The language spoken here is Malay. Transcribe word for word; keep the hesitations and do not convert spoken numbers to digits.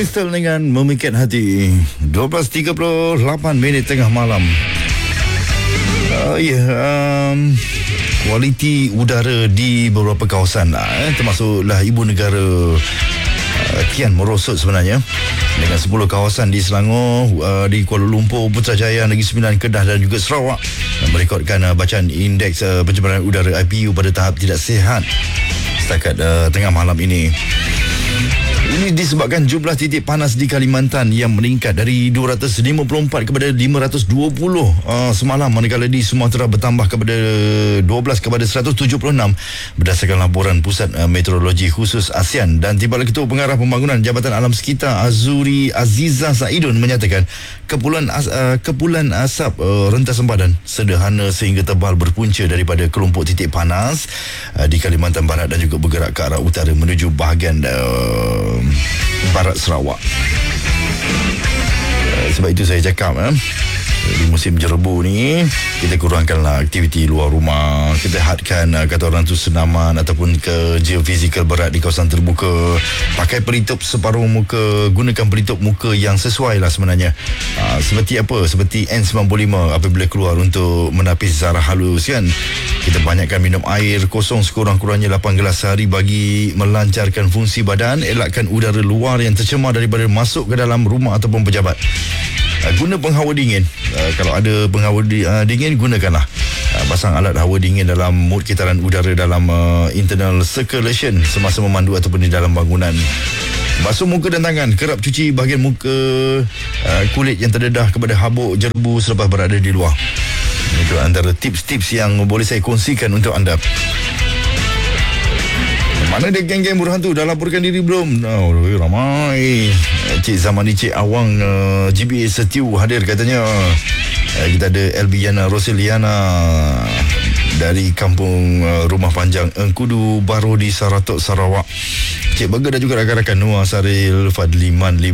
Crystal dengan Memikat Hati. dua belas tiga puluh lapan minit tengah malam. Uh, ya, yeah, um, kualiti udara di beberapa kawasan lah, eh, termasuklah ibu negara uh, kian merosot sebenarnya, dengan sepuluh kawasan di Selangor, uh, di Kuala Lumpur, Putrajaya, Negeri Sembilan, Kedah dan juga Sarawak yang merekodkan uh, bacaan indeks uh, pencemaran udara I P U pada tahap tidak sihat setakat uh, tengah malam ini. Ini disebabkan jumlah titik panas di Kalimantan yang meningkat dari dua ratus lima puluh empat kepada lima ratus dua puluh uh, semalam, manakala di Sumatera bertambah kepada dua belas kepada seratus tujuh puluh enam berdasarkan laporan Pusat uh, Meteorologi Khusus ASEAN. Dan Timbalan Ketua Pengarah Pembangunan Jabatan Alam Sekitar Azuri Aziza Saidun menyatakan kepulan as, uh, kepulan asap uh, rentas sempadan sederhana sehingga tebal berpunca daripada kelompok titik panas uh, di Kalimantan Barat dan juga bergerak ke arah utara menuju bahagian uh, Barat Sarawak. Uh, sebab itu saya cakap eh, di musim jerebu ni kita kurangkanlah aktiviti luar rumah, kita hadkan uh, kata orang tu senaman ataupun ke geofizikal berat di kawasan terbuka, pakai pelitup separuh muka, gunakan pelitup muka yang sesuai lah sebenarnya, uh, seperti apa, seperti N sembilan puluh lima apabila keluar untuk menapis zarah halus kan. Kita banyakkan minum air kosong sekurang-kurangnya lapan gelas sehari bagi melancarkan fungsi badan, elakkan udara luar yang tercemar daripada masuk ke dalam rumah ataupun pejabat. Uh, guna penghawa dingin. Uh, kalau ada penghawa di, uh, dingin, gunakanlah. Uh, pasang alat hawa dingin dalam mod kitaran udara dalam uh, internal circulation semasa memandu ataupun di dalam bangunan. Basuh muka dan tangan, kerap cuci bahagian muka uh, kulit yang terdedah kepada habuk jerebu selepas berada di luar. Itu antara tips-tips yang boleh saya kongsikan untuk anda. Mana dia geng-geng buruh hantu? Dah laporkan diri belum? Oh, ramai. Cik Zamani, Cik Awang, uh, G B A Setiu hadir katanya. Uh, kita ada Elbiana Roseliana dari kampung uh, Rumah Panjang Engkudu Baru di Saratok, Sarawak. Cik Burger dan juga rakan-rakan Noah Saril Fadliman